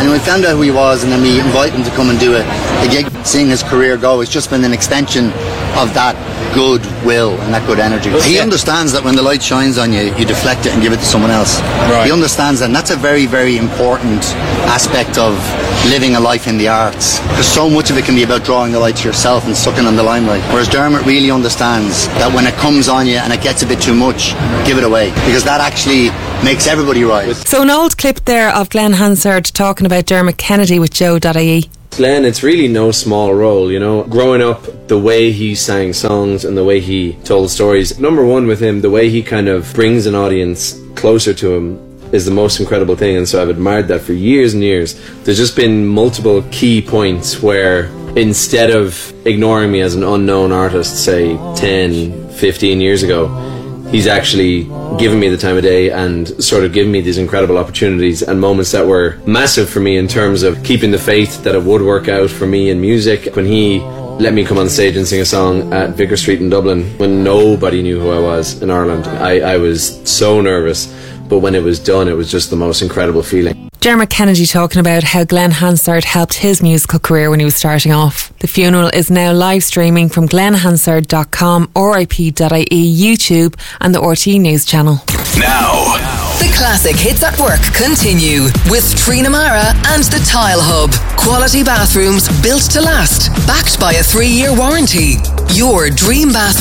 we found out who he was, and then we invited him to come and do a gig. Seeing his career go, it's just been an extension of that goodwill and that good energy. He understands that when the light shines on you, you deflect it and give it to someone else. Right. He understands that, and that's a very, very important aspect of living a life in the arts, because so much of it can be about drawing the light to yourself and sucking on the limelight, whereas Dermot really understands that when it comes on you and it gets a bit too much, give it away, because that actually makes everybody rise. So an old clip there of Glenn Hansard talking about Dermot Kennedy with Joe.ie. Glenn, it's really no small role, growing up, the way he sang songs and the way he told stories. Number one with him, the way he kind of brings an audience closer to him is the most incredible thing, and so I've admired that for years and years. There's just been multiple key points where instead of ignoring me as an unknown artist, say 10, 15 years ago, he's actually given me the time of day and sort of given me these incredible opportunities and moments that were massive for me in terms of keeping the faith that it would work out for me in music. When he let me come on stage and sing a song at Vicar Street in Dublin when nobody knew who I was in Ireland, I was so nervous, but when it was done, it was just the most incredible feeling. Dermot Kennedy talking about how Glenn Hansard helped his musical career when he was starting off. The funeral is now live streaming from glennhansard.com, RIP.ie, YouTube and the RT News channel. Now, the Classic Hits at Work continue with Trina Mara and the Tile Hub. Quality bathrooms built to last, backed by a 3-year warranty. Your dream bathroom